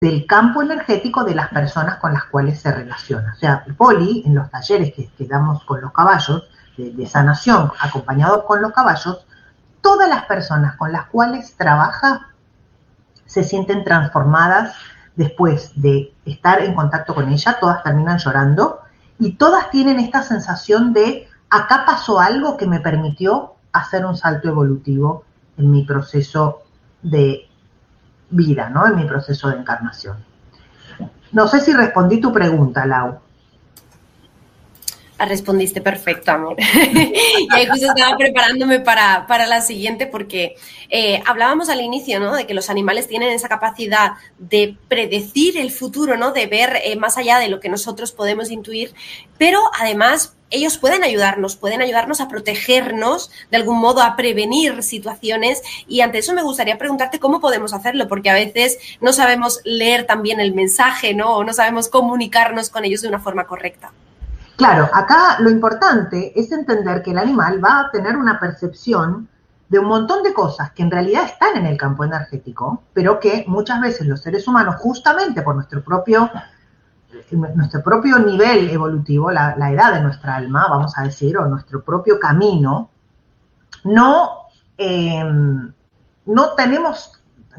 del campo energético de las personas con las cuales se relaciona. O sea, Poli, en los talleres que damos con los caballos, de sanación, acompañados con los caballos, todas las personas con las cuales trabaja se sienten transformadas después de estar en contacto con ella, todas terminan llorando y todas tienen esta sensación de acá pasó algo que me permitió hacer un salto evolutivo en mi proceso de vida, ¿no? En mi proceso de encarnación. No sé si respondí tu pregunta, Lau. Respondiste perfecto, amor. Y ahí justo estaba preparándome para la siguiente porque hablábamos al inicio, ¿no? De que los animales tienen esa capacidad de predecir el futuro, ¿no? De ver más allá de lo que nosotros podemos intuir, pero además ellos pueden ayudarnos a protegernos, de algún modo a prevenir situaciones, y ante eso me gustaría preguntarte cómo podemos hacerlo, porque a veces no sabemos leer también el mensaje, ¿no? O no sabemos comunicarnos con ellos de una forma correcta. Claro, acá lo importante es entender que el animal va a tener una percepción de un montón de cosas que en realidad están en el campo energético, pero que muchas veces los seres humanos, justamente por nuestro propio nivel evolutivo, la edad de nuestra alma, vamos a decir, o nuestro propio camino, no tenemos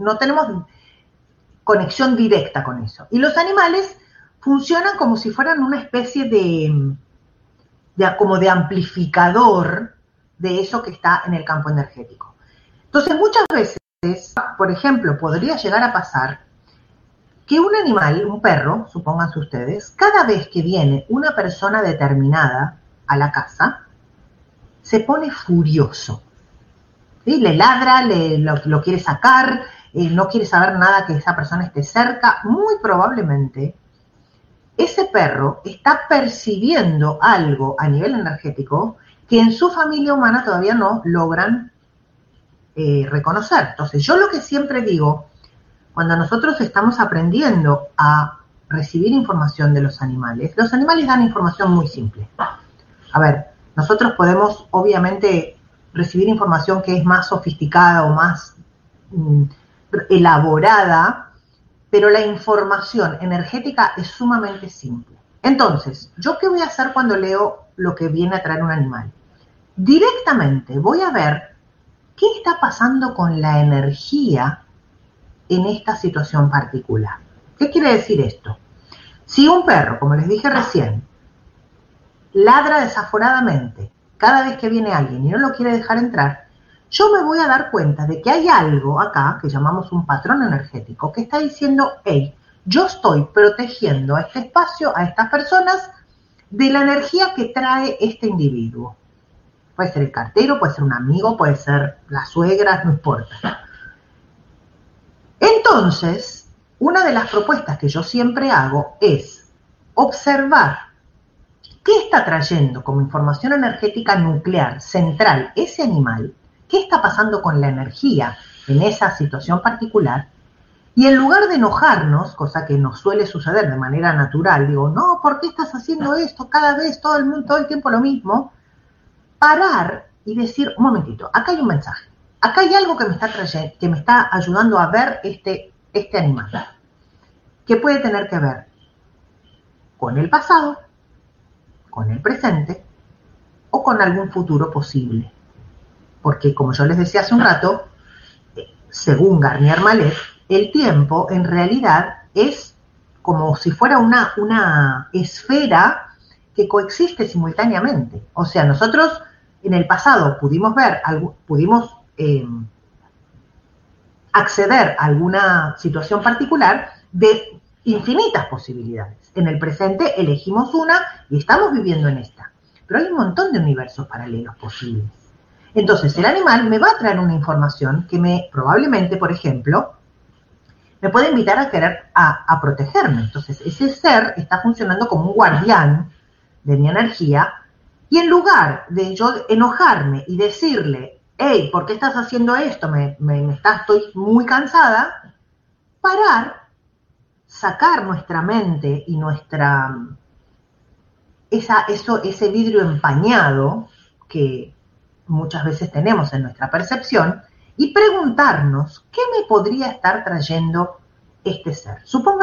conexión directa con eso. Y los animales funcionan como si fueran una especie como de amplificador de eso que está en el campo energético. Entonces, muchas veces, por ejemplo, podría llegar a pasar que un animal, un perro, supónganse ustedes, cada vez que viene una persona determinada a la casa, se pone furioso. ¿Sí? Le ladra, lo quiere sacar, no quiere saber nada que esa persona esté cerca. Muy probablemente ese perro está percibiendo algo a nivel energético que en su familia humana todavía no logran reconocer. Entonces, yo lo que siempre digo, cuando nosotros estamos aprendiendo a recibir información de los animales dan información muy simple. A ver, nosotros podemos obviamente recibir información que es más sofisticada o más elaborada, pero la información energética es sumamente simple. Entonces, ¿yo qué voy a hacer cuando leo lo que viene a traer un animal? Directamente voy a ver qué está pasando con la energía en esta situación particular. ¿Qué quiere decir esto? Si un perro, como les dije recién, ladra desaforadamente cada vez que viene alguien y no lo quiere dejar entrar, yo me voy a dar cuenta de que hay algo acá, que llamamos un patrón energético, que está diciendo, hey, yo estoy protegiendo a este espacio, a estas personas, de la energía que trae este individuo. Puede ser el cartero, puede ser un amigo, puede ser la suegra, no importa. Entonces, una de las propuestas que yo siempre hago es observar qué está trayendo como información energética nuclear central ese animal, qué está pasando con la energía en esa situación particular, y en lugar de enojarnos, cosa que nos suele suceder de manera natural, digo, no, ¿por qué estás haciendo esto cada vez, todo el mundo, todo el tiempo lo mismo? Parar y decir, un momentito, acá hay un mensaje, acá hay algo que me está trayendo, que me está ayudando a ver este animal, que puede tener que ver con el pasado, con el presente o con algún futuro posible. Porque, como yo les decía hace un rato, según Garnier Mallet, el tiempo en realidad es como si fuera una esfera que coexiste simultáneamente. O sea, nosotros en el pasado pudimos acceder a alguna situación particular de infinitas posibilidades. En el presente elegimos una y estamos viviendo en esta. Pero hay un montón de universos paralelos posibles. Entonces, el animal me va a traer una información que probablemente, por ejemplo, me puede invitar a protegerme. Entonces, ese ser está funcionando como un guardián de mi energía, y en lugar de yo enojarme y decirle, hey, ¿por qué estás haciendo esto? Estoy muy cansada, parar, sacar nuestra mente y ese vidrio empañado que muchas veces tenemos en nuestra percepción, y preguntarnos qué me podría estar trayendo este ser. Suponga